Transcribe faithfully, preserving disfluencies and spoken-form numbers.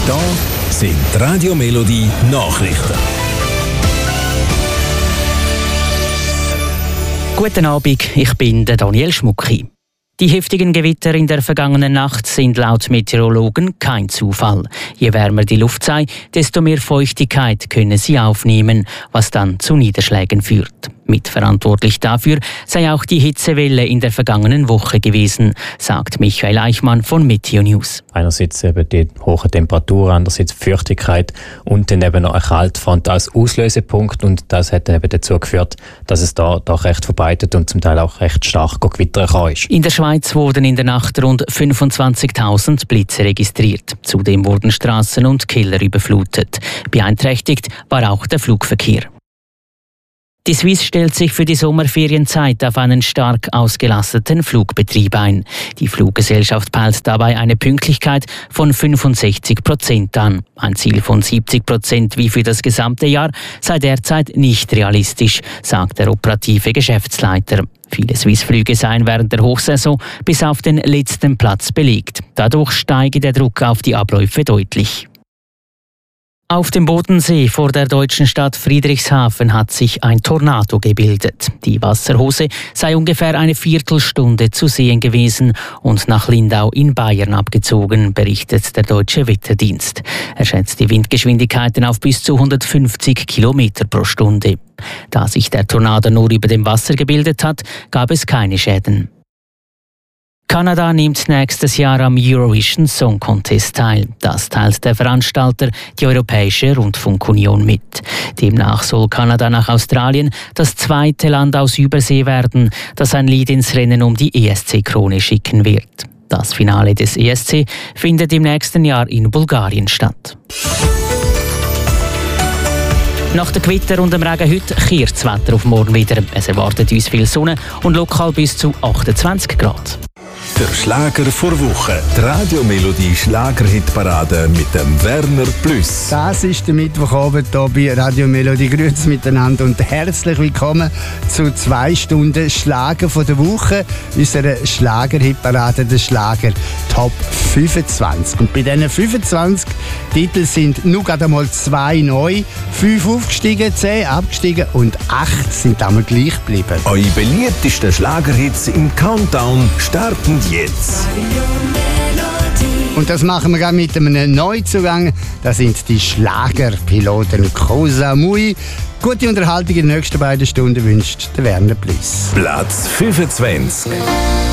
Da sind die Radio Melodie Nachrichten. Guten Abend, ich bin der Daniel Schmucki. Die heftigen Gewitter in der vergangenen Nacht sind laut Meteorologen kein Zufall. Je wärmer die Luft sei, desto mehr Feuchtigkeit könne sie aufnehmen, was dann zu Niederschlägen führt. Mitverantwortlich dafür sei auch die Hitzewelle in der vergangenen Woche gewesen, sagt Michael Eichmann von Meteo News. Einerseits eben die hohen Temperaturen, andererseits Feuchtigkeit und dann eben noch eine Kaltfront als Auslösepunkt, und das hat eben dazu geführt, dass es da doch recht verbreitet und zum Teil auch recht stark gewittern kann. In der Schweiz wurden in der Nacht rund fünfundzwanzigtausend Blitze registriert. Zudem wurden Straßen und Keller überflutet. Beeinträchtigt war auch der Flugverkehr. Die Swiss stellt sich für die Sommerferienzeit auf einen stark ausgelasteten Flugbetrieb ein. Die Fluggesellschaft peilt dabei eine Pünktlichkeit von fünfundsechzig Prozent an. Ein Ziel von siebzig Prozent wie für das gesamte Jahr sei derzeit nicht realistisch, sagt der operative Geschäftsleiter. Viele Swiss-Flüge seien während der Hochsaison bis auf den letzten Platz belegt. Dadurch steige der Druck auf die Abläufe deutlich. Auf dem Bodensee vor der deutschen Stadt Friedrichshafen hat sich ein Tornado gebildet. Die Wasserhose sei ungefähr eine Viertelstunde zu sehen gewesen und nach Lindau in Bayern abgezogen, berichtet der Deutsche Wetterdienst. Er schätzt die Windgeschwindigkeiten auf bis zu hundertfünfzig Kilometer pro Stunde. Da sich der Tornado nur über dem Wasser gebildet hat, gab es keine Schäden. Kanada nimmt nächstes Jahr am Eurovision Song Contest teil. Das teilt der Veranstalter, die Europäische Rundfunkunion, mit. Demnach soll Kanada nach Australien das zweite Land aus Übersee werden, das ein Lied ins Rennen um die E S C-Krone schicken wird. Das Finale des E S C findet im nächsten Jahr in Bulgarien statt. Nach dem Gewitter und dem Regen heute kehrt das Wetter auf morgen wieder. Es erwartet uns viel Sonne und lokal bis zu achtundzwanzig Grad. Der Schlager vor Woche. Die Radio Melodie Schlagerhitparade mit dem Werner Plus. Das ist der Mittwochabend hier bei Radio Melodie. Grüezi miteinander und herzlich willkommen zu zwei Stunden Schlager von der Woche. Unserer Schlagerhitparade, der Schlager Top fünfundzwanzig. Und bei diesen fünfundzwanzig Titeln sind nur gerade einmal zwei neu, fünf aufgestiegen, zehn abgestiegen und acht sind einmal gleich geblieben. Eure beliebtesten Schlagerhits im Countdown starten jetzt. Und das machen wir mit einem Neuzugang. Das sind die Schlagerpiloten Cosa Mui. Gute Unterhaltung in den nächsten beiden Stunden wünscht der Werner Plus. Platz fünfundzwanzig.